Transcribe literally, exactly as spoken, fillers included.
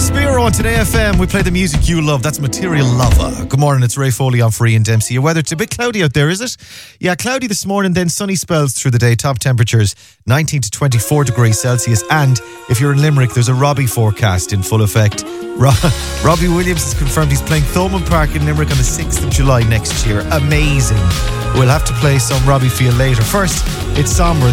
Spiro on Today F M. We play the music you love. That's Material Lover. Good morning, it's Ray Foley on Free and Dempsey. Your weather, it's a bit cloudy out there, is it? Yeah, cloudy this morning, then sunny spells through the day. Top temperatures nineteen to twenty-four degrees Celsius. And if you're in Limerick, there's a Robbie forecast in full effect. Ro- Robbie Williams has confirmed he's playing Thomond Park in Limerick on the sixth of July next year. Amazing. We'll have to play some Robbie for you later. First, it's Somber.